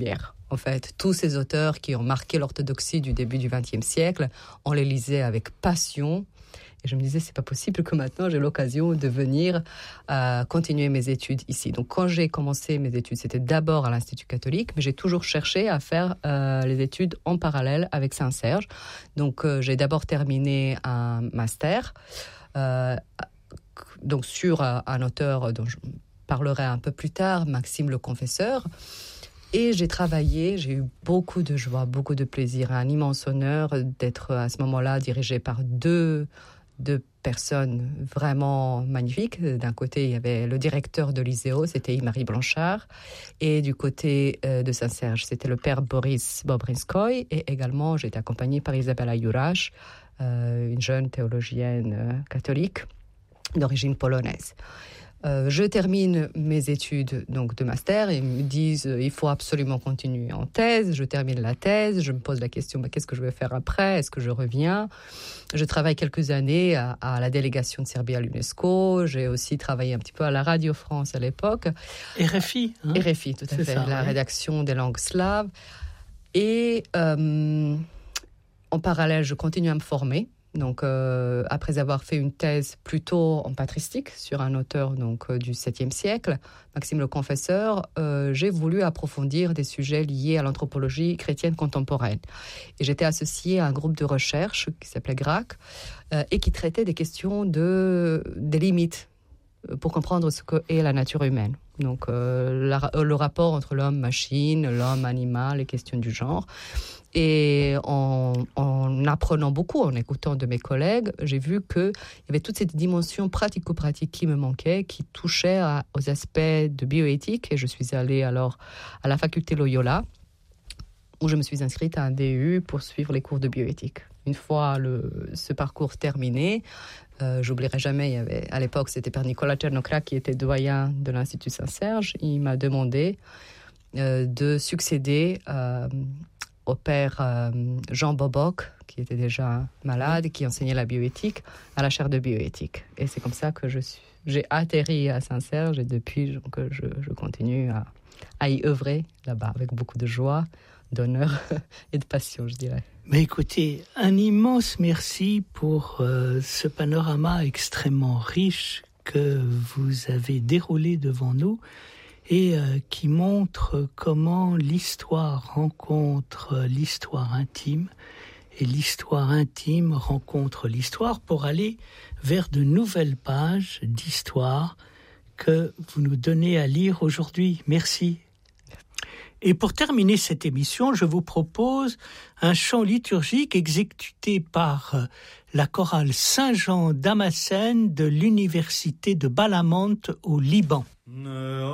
En fait, tous ces auteurs qui ont marqué l'orthodoxie du début du XXe siècle, on les lisait avec passion. Et je me disais, c'est pas possible que maintenant j'ai l'occasion de venir continuer mes études ici. Donc, quand j'ai commencé mes études, c'était d'abord à l'Institut catholique, mais j'ai toujours cherché à faire les études en parallèle avec Saint-Serge. Donc, j'ai d'abord terminé un master donc sur un auteur dont je parlerai un peu plus tard, Maxime le Confesseur. Et j'ai eu beaucoup de joie, beaucoup de plaisir, un immense honneur d'être à ce moment-là dirigée par deux personnes vraiment magnifiques. D'un côté, il y avait le directeur de l'ISEO, c'était Yves-Marie Blanchard, et du côté de Saint-Serge, c'était le père Boris Bobrinskoy, et également j'ai été accompagnée par Isabella Jurasz, une jeune théologienne catholique d'origine polonaise. Je termine mes études donc, de master et ils me disent il faut absolument continuer en thèse. Je termine la thèse, je me pose la question qu'est-ce que je vais faire après ? Est-ce que je reviens ? Je travaille quelques années à la délégation de Serbie à l'UNESCO. J'ai aussi travaillé un petit peu à la Radio France à l'époque. RFI, hein ? RFI, tout à fait, ça, la rédaction des langues slaves. Et en parallèle, je continue à me former. Donc, après avoir fait une thèse plutôt en patristique sur un auteur donc, du 7e siècle, Maxime le Confesseur, j'ai voulu approfondir des sujets liés à l'anthropologie chrétienne contemporaine. Et j'étais associée à un groupe de recherche qui s'appelait GRAC et qui traitait des questions des limites pour comprendre ce qu'est la nature humaine. Donc, le rapport entre l'homme-machine, l'homme-animal, les questions du genre. Et en apprenant beaucoup, en écoutant de mes collègues, j'ai vu qu'il y avait toute cette dimension pratico-pratique qui me manquait, qui touchait aux aspects de bioéthique. Et je suis allée alors à la faculté Loyola, où je me suis inscrite à un DU pour suivre les cours de bioéthique. Une fois ce parcours terminé, j'oublierai jamais, à l'époque, c'était Père Nicolas Tchernokrak qui était doyen de l'Institut Saint-Serge. Il m'a demandé de succéder au père Jean Boboc, qui était déjà malade, qui enseignait la bioéthique, à la chaire de bioéthique. Et c'est comme ça que j'ai atterri à Saint-Serge et depuis, je continue à y œuvrer là-bas avec beaucoup de joie, d'honneur et de passion, je dirais. Mais écoutez, un immense merci pour ce panorama extrêmement riche que vous avez déroulé devant nous et qui montre comment l'histoire rencontre l'histoire intime et l'histoire intime rencontre l'histoire pour aller vers de nouvelles pages d'histoire que vous nous donnez à lire aujourd'hui. Merci. Et pour terminer cette émission, je vous propose un chant liturgique exécuté par la chorale Saint-Jean Damascène de l'université de Balamante au Liban.